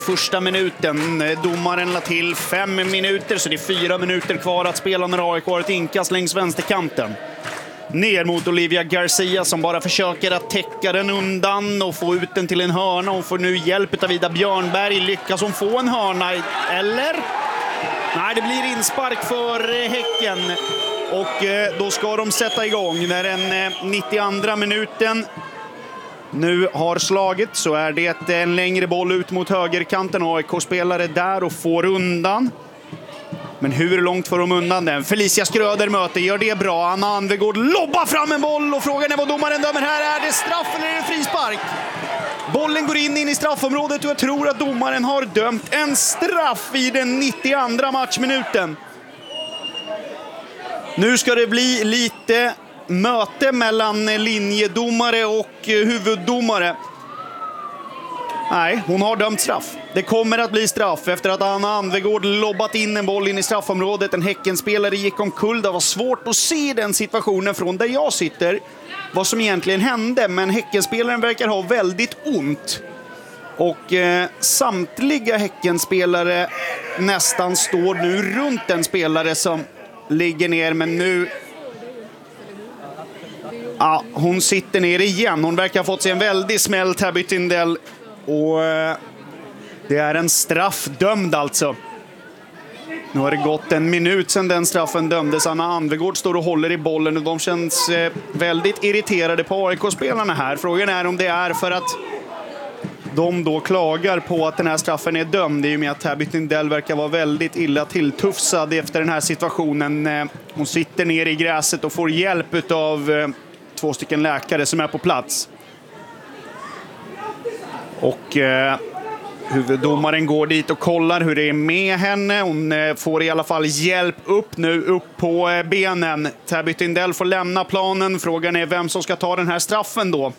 första minuten. Domaren la till 5 minuter, så det är 4 minuter kvar att spela när AIK har ett inkast längs vänsterkanten. Ner mot Olivia Garcia som bara försöker att täcka den undan och få ut den till en hörna. Hon får nu hjälp av Ida Björnberg. Lyckas hon få en hörna? Eller? Nej, det blir inspark för Häcken. Och då ska de sätta igång. När den 92 minuten nu har slagit så är det en längre boll ut mot högerkanten. AIK-spelare där och får undan. Men hur långt får de undan den? Felicia Skröder möter, gör det bra. Anna Anvegård lobbar fram en boll och frågan är vad domaren dömer här. Är det straff eller är det frispark? Bollen går in i straffområdet och jag tror att domaren har dömt en straff i den 92 matchminuten. Nu ska det bli lite möte mellan linjedomare och huvuddomare. Nej, hon har dömt straff. Det kommer att bli straff efter att Anna Anvegård lobbat in en boll in i straffområdet. En Häckenspelare gick omkull. Det var svårt att se den situationen från där jag sitter. Vad som egentligen hände. Men Häckenspelaren verkar ha väldigt ont. Och samtliga Häckenspelare nästan står nu runt en spelare som ligger ner. Men nu... Ja, hon sitter ner igen. Hon verkar ha fått sig en väldigt smäll, Tabby Tindell. Och det är en straff dömd alltså. Nu har det gått en minut sedan den straffen dömdes. Anna Anvegård står och håller i bollen och de känns väldigt irriterade på AIK-spelarna här. Frågan är om det är för att de då klagar på att den här straffen är dömd. Det är ju med att Tabby Tindell verkar vara väldigt illa tilltufsad efter den här situationen. Hon sitter ner i gräset och får hjälp av 2 stycken läkare som är på plats. Och huvuddomaren går dit och kollar hur det är med henne. Hon får i alla fall hjälp upp på benen. Tabby Tindell får lämna planen. Frågan är vem som ska ta den här straffen då.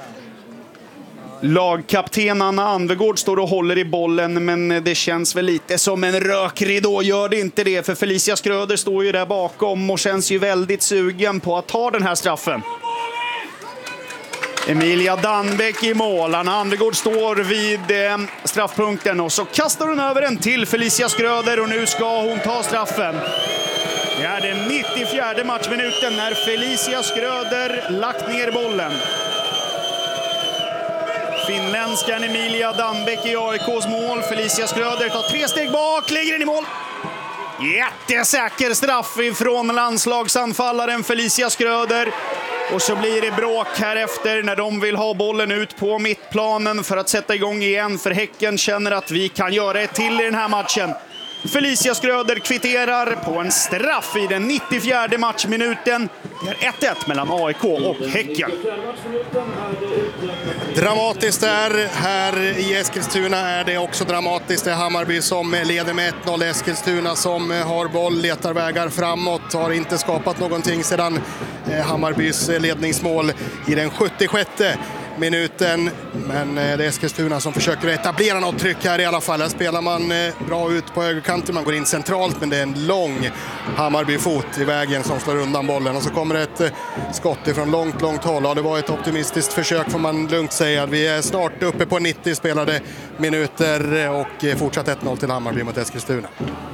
Lagkapten Anna Anvegård står och håller i bollen, men det känns väl lite som en rökridå. Gör det inte det, för Felicia Skröder står ju där bakom och känns ju väldigt sugen på att ta den här straffen. Emilia Danbeck i mål. Anna Anvegård står vid straffpunkten och så kastar hon över den till Felicia Skröder och nu ska hon ta straffen. Det är den 94:e matchminuten när Felicia Skröder lagt ner bollen. Finländskan Emilia Danbeck i AIKs mål. Felicia Skröder tar 3 steg bak, lägger den i mål. Jättesäker straff ifrån landslagsanfallaren Felicia Skröder. Och så blir det bråk här efter när de vill ha bollen ut på mittplanen för att sätta igång igen. För Häcken känner att vi kan göra ett till i den här matchen. Felicia Skröder kvitterar på en straff i den 94:e matchminuten. Det är 1-1 mellan AIK och Häcken. Dramatiskt där. Här i Eskilstuna är det också dramatiskt. Det är Hammarby som leder med 1-0. Eskilstuna som har boll, letar vägar framåt. Har inte skapat någonting sedan Hammarbys ledningsmål i den 76:e minuten. Men det är Eskilstuna som försöker etablera något tryck här i alla fall. Här spelar man bra ut på högerkanten. Man går in centralt, men det är en lång Hammarby-fot i vägen som slår undan bollen. Och så kommer ett skott ifrån långt håll. Ja, det var ett optimistiskt försök får man lugnt säga. Vi är snart uppe på 90 spelade minuter och fortsatt 1-0 till Hammarby mot Eskilstuna.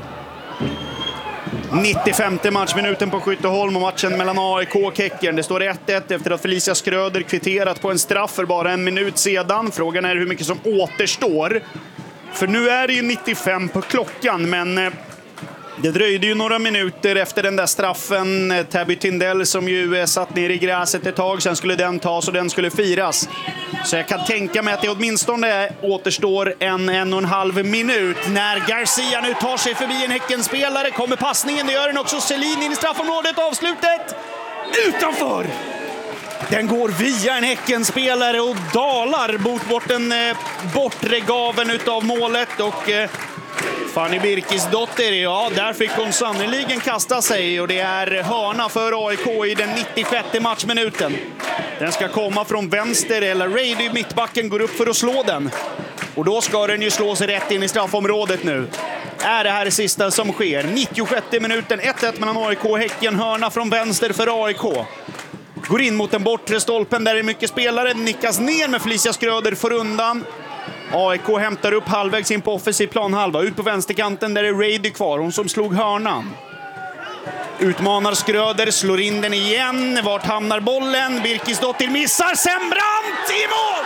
95:e matchminuten på Skytteholm och matchen mellan AIK och Häcken. Det står 1-1 efter att Felicia Skröder kvitterat på en straff för bara en minut sedan. Frågan är hur mycket som återstår. För nu är det ju 95 på klockan, men det dröjde ju några minuter efter den där straffen. Tabby Tindell som ju satt ner i gräset ett tag, sen skulle den tas och den skulle firas. Så jag kan tänka mig att det åtminstone återstår en och en halv minut. När Garcia nu tar sig förbi en Häckenspelare kommer passningen, det gör den också. Selin in i straffområdet, avslutet utanför. Den går via en Häckenspelare och dalar bort den bortre gaven utav målet. Och Fanny Birkisdotter, ja, där fick hon sannoliken kasta sig. Och det är hörna för AIK i den 96:e matchminuten. Den ska komma från vänster, eller Raid i mittbacken går upp för att slå den. Och då ska den ju slå sig rätt in i straffområdet nu. Är det här det sista som sker? 96:e minuten, 1-1 mellan AIK och Häcken. Hörna från vänster för AIK. Går in mot den bortre stolpen där det är mycket spelare. Nickas ner med Felicia Skröder för undan. AIK hämtar upp halvvägs in på offensiv planhalva. Ut på vänsterkanten där är Reidy kvar, hon som slog hörnan. Utmanar Skröder, slår in den igen. Vart hamnar bollen? Birkisdottir missar, Sembrant i mål!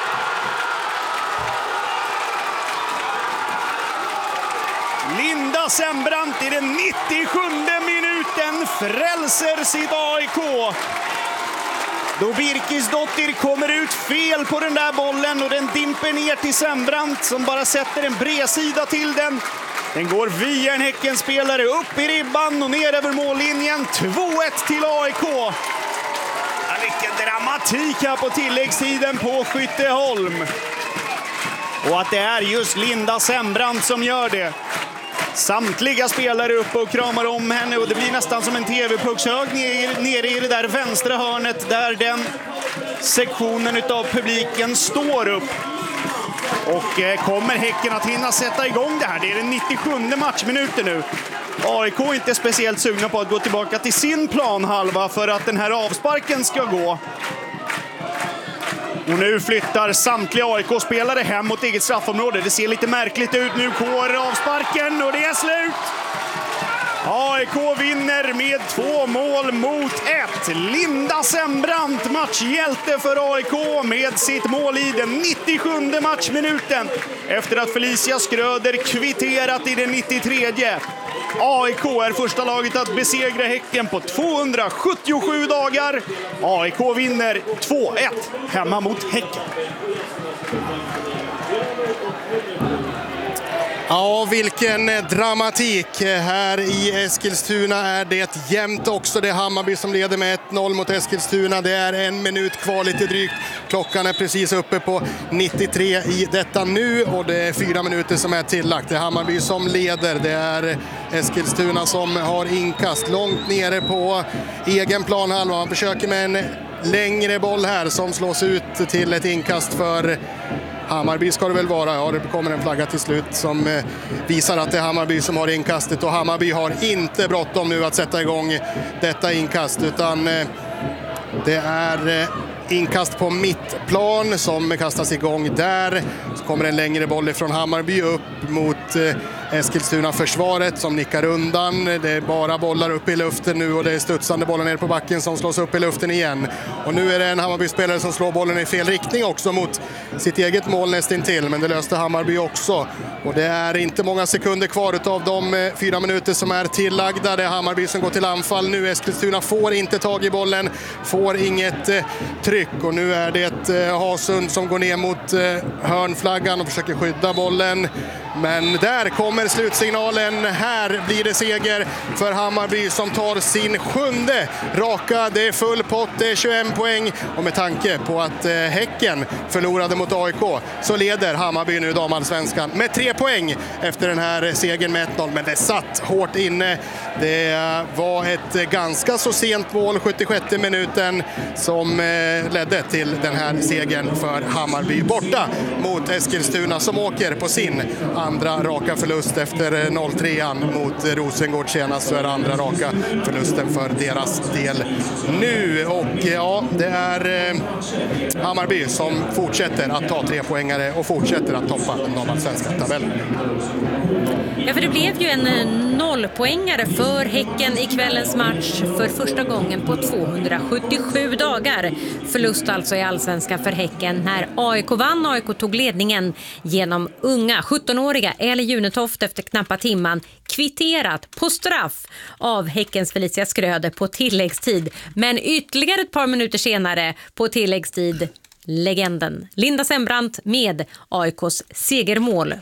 Linda Sembrant i den 97 minuten frälser sitt AIK. Då Birkisdottir kommer ut fel på den där bollen och den dimper ner till Sembrant som bara sätter en bredsida till den. Den går via en Häckenspelare upp i ribban och ner över mållinjen. 2-1 till AIK. Ja, vilken dramatik här på tilläggstiden på Skytteholm. Och att det är just Linda Sembrant som gör det. Samtliga spelare uppe och kramar om henne och det blir nästan som en TV-puckshög nere i det där vänstra hörnet där den sektionen av publiken står upp. Och kommer Häcken att hinna sätta igång det här? Det är den 97:e matchminuten nu. AIK är inte speciellt sugna på att gå tillbaka till sin planhalva för att den här avsparken ska gå. Och nu flyttar samtliga AIK-spelare hem mot eget straffområde. Det ser lite märkligt ut nu. Kår avsparken och det är slut. AIK vinner med 2-1. Linda Sembrant, matchhjälte för AIK med sitt mål i den 97:e matchminuten. Efter att Felicia Skröder kvitterat i den 93:e. AIK är första laget att besegra Häcken på 277 dagar. AIK vinner 2-1 hemma mot Häcken. Ja, vilken dramatik. Här i Eskilstuna är det jämnt också. Det är Hammarby som leder med 1-0 mot Eskilstuna. Det är 1 minut kvar lite drygt. Klockan är precis uppe på 93 i detta nu och det är 4 minuter som är tillagt. Det är Hammarby som leder. Det är Eskilstuna som har inkast långt nere på egen planhalva. Man försöker med en längre boll här som slås ut till ett inkast för Hammarby ska det väl vara. Ja, det kommer en flagga till slut som visar att det är Hammarby som har inkastet. Och Hammarby har inte bråttom nu att sätta igång detta inkast. Utan det är inkast på mittplan som kastas igång där. Så kommer en längre boll från Hammarby upp mot Eskilstuna-försvaret som nickar undan. Det är bara bollar upp i luften nu och det är studsande bollar ner på backen som slås upp i luften igen. Och nu är det en Hammarby-spelare som slår bollen i fel riktning också mot sitt eget mål nästintill. Men det löste Hammarby också. Och det är inte många sekunder kvar av de 4 minuter som är tillagda. Det är Hammarby som går till anfall nu. Eskilstuna får inte tag i bollen, får inget tryck. Och nu är det Hasund som går ner mot hörnflaggan och försöker skydda bollen. Men där kommer slutsignalen. Här blir det seger för Hammarby som tar sin 7:e raka. Det är full pott, det är 21 poäng. Och med tanke på att Häcken förlorade mot AIK så leder Hammarby nu damallsvenskan med 3 poäng efter den här segern med 1-0. Men det satt hårt inne. Det var ett ganska så sent mål, 76:e minuten, som ledde till den här segern för Hammarby borta mot Eskilstuna som åker på sin andra raka förlust efter 0-3an mot Rosengård senast. Så är det andra raka förlusten för deras del nu. Och ja, det är Hammarby som fortsätter att ta 3-poängare och fortsätter att toppa den damallsvenska tabellen. Ja, för det blev ju en 0-poängare för Häcken i kvällens match för första gången på 277 dagar. Förlust alltså i allsvenskan för Häcken när AIK vann. AIK tog ledningen genom unga 17-åriga Eli Junetoft efter knappa timman, kvitterat på straff av Häckens Felicia Skröder på tilläggstid. Men ytterligare ett par minuter senare på tilläggstid legenden Linda Sembrant med AIKs segermål,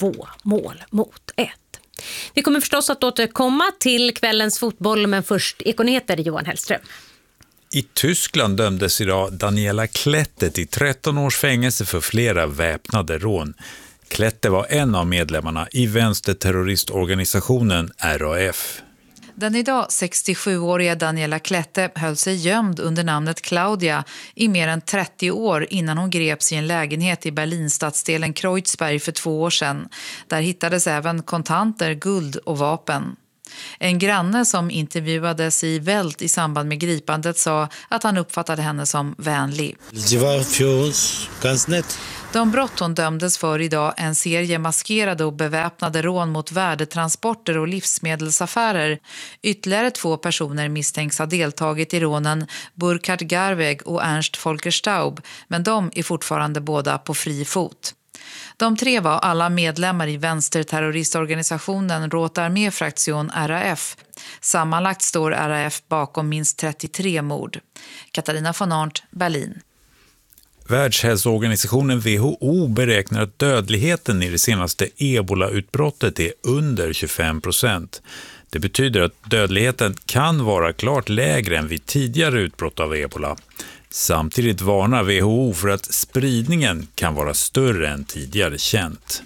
2-1. Vi kommer förstås att återkomma till kvällens fotboll, men först Ekonyheter, Johan Hellström. I Tyskland dömdes idag Daniela Klette till 13 års fängelse för flera väpnade rån. Klette var en av medlemmarna i vänsterterroristorganisationen RAF. Den idag 67-åriga Daniela Klette höll sig gömd under namnet Claudia i mer än 30 år innan hon greps i en lägenhet i Berlinstadsdelen Kreuzberg för 2 år sedan. Där hittades även kontanter, guld och vapen. En granne som intervjuades i Welt i samband med gripandet sa att han uppfattade henne som vänlig. Det var för oss ganska nätt. De brott hon dömdes för idag en serie maskerade och beväpnade rån mot värdetransporter och livsmedelsaffärer. Ytterligare 2 personer misstänks ha deltagit i rånen, Burkhard Garweg och Ernst Volker Staub, men de är fortfarande båda på fri fot. De 3 var alla medlemmar i vänsterterroristorganisationen Rote Armee-fraktion RAF. Sammanlagt står RAF bakom minst 33 mord. Katarina von Arndt, Berlin. Världshälsoorganisationen WHO beräknar att dödligheten i det senaste Ebola-utbrottet är under 25%. Det betyder att dödligheten kan vara klart lägre än vid tidigare utbrott av Ebola. Samtidigt varnar WHO för att spridningen kan vara större än tidigare känt.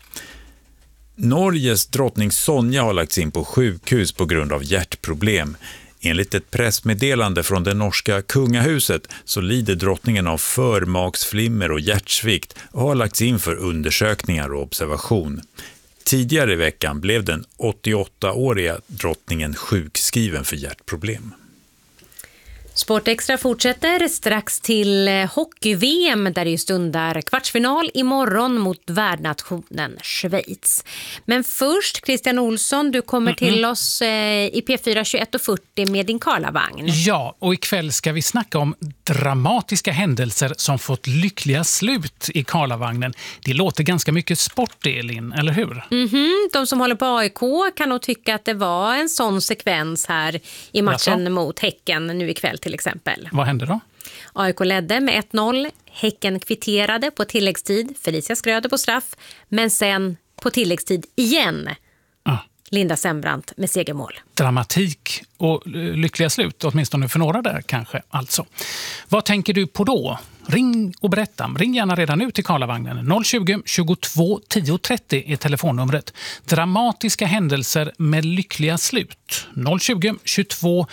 Norges drottning Sonja har lagts in på sjukhus på grund av hjärtproblem. Enligt ett pressmeddelande från det norska kungahuset så lider drottningen av förmaksflimmer och hjärtsvikt och har lagts in för undersökningar och observation. Tidigare i veckan blev den 88-åriga drottningen sjukskriven för hjärtproblem. Sportextra fortsätter strax till hockey-VM där det stundar kvartsfinal imorgon mot värdnationen Schweiz. Men först, Christian Olsson, du kommer till oss i P4 21:40 med din Karlavagn. Ja, och ikväll ska vi snacka om dramatiska händelser som fått lyckliga slut i Karlavagnen. Det låter ganska mycket sport, Elin, eller hur? De som håller på AIK kan nog tycka att det var en sån sekvens här i matchen mot Häcken nu ikväll till exempel. Vad hände då? AIK ledde med 1-0. Häcken kvitterade på tilläggstid. Felicia Skröder på straff. Men sen på tilläggstid igen. Linda Sembrant med segermål. Dramatik och lyckliga slut, åtminstone för några där kanske. Alltså. Vad tänker du på då? Ring och berätta. Ring gärna redan nu till Karlavagnen. 020 22 10 30 är telefonnumret. Dramatiska händelser med lyckliga slut. 020 22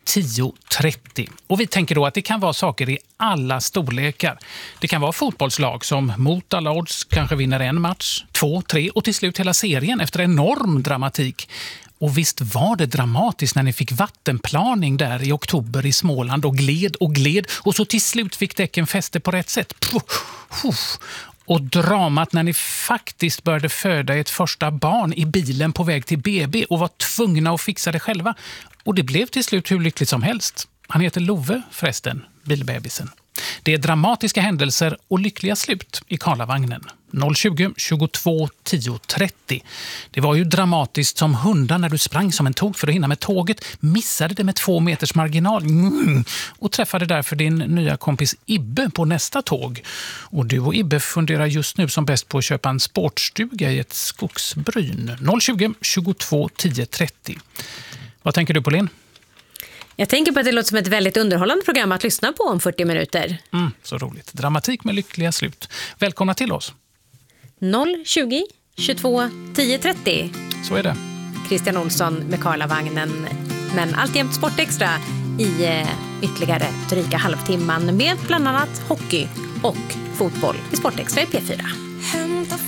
10:30. Och vi tänker då att det kan vara saker i alla storlekar. Det kan vara fotbollslag som mot alla odds kanske vinner en match, 2, 3 och till slut hela serien efter enorm dramatik. Och visst var det dramatiskt när ni fick vattenplaning där i oktober i Småland och gled och så till slut fick däcken fäste på rätt sätt. Och dramat när ni faktiskt började föda ett första barn i bilen på väg till BB och var tvungna att fixa det själva. Och det blev till slut hur lyckligt som helst. Han heter Love förresten, bilbebisen. Det är dramatiska händelser och lyckliga slut i Karlavagnen. 020 22 10 30. Det var ju dramatiskt som hundar när du sprang som en tog för att hinna med tåget, missade det med 2 meters marginal och träffade därför din nya kompis Ibbe på nästa tåg. Och du och Ibbe funderar just nu som bäst på att köpa en sportstuga i ett skogsbryn. 020 22 10 30. Vad tänker du på, Linn? Jag tänker på att det låter som ett väldigt underhållande program att lyssna på om 40 minuter. Så roligt. Dramatik med lyckliga slut. Välkomna till oss. 020 22 10 30. Så är det. Christian Olsson med Karlavagnen. Men alltjämt Sportextra i ytterligare dryga halvtimman med bland annat hockey och fotboll i Sportextra i P4.